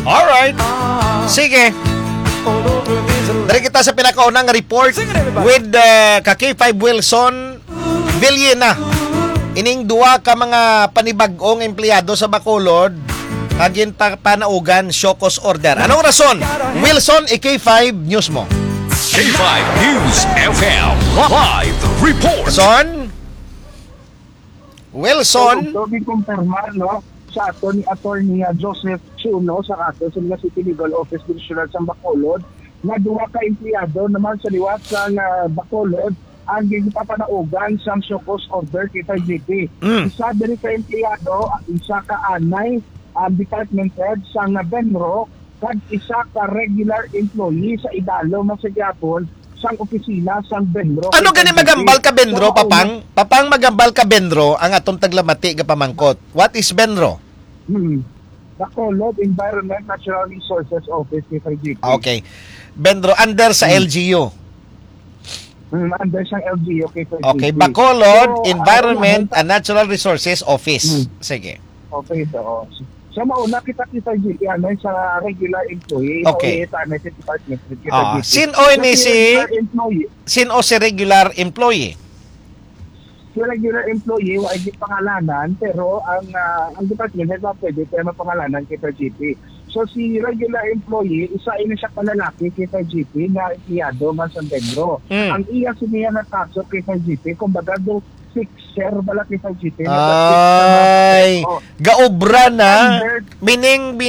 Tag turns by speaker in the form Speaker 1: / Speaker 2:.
Speaker 1: Alright. Sige. Dari kita sa pinakaunang report with ka-K5 Wilson Villena. Ining duwa ka mga panibag-ong empleyado sa Bacolod agin panaugan show cause order. Anong rason? Wilson, K5 News mo.
Speaker 2: K5 News FM Live Report.
Speaker 1: Son? Wilson?
Speaker 3: So, kumpirma, no, sa ato ni Attorney Joseph Chuno sa kaso sa mga City Legal Office Divisional sa Bacolod na duwa ka empleyado naman sa liwat sa Bacolod ang gipapanaugan sa show cause order kay GP. Isa diri ka empleyado, isa ka anay department head sa Benro, kag isa ka regular employee sa Idalo man sa Gyapon sang opisina sang Benro.
Speaker 1: Ano gani magambal ka Benro, Papang? Papang magambal ka Benro ang atong taglamati nga pamangkot. What is Benro?
Speaker 3: Bacolod Environment Natural Resources Office kay GP.
Speaker 1: Okay. Benro under sa LGU.
Speaker 3: Under sang LGU kay GP.
Speaker 1: Okay, Bacolod Environment and Natural Resources Office. Sige.
Speaker 3: Okay, so mauna kita GP sa regular employee.
Speaker 1: Okay.
Speaker 3: So, sa department kita GP.
Speaker 1: Sino si regular employee?
Speaker 3: Si regular employee wa ay pangalanan pero ang department head pwede pero mapangalanan kita GP. So si regular employee isa ini siya palalaki kita GP na empleyado man sa Benro. Ang iya siniya na kaso kita GP kumbaga do fixer bala kita GP.
Speaker 1: Ay, gaobra na. Meaning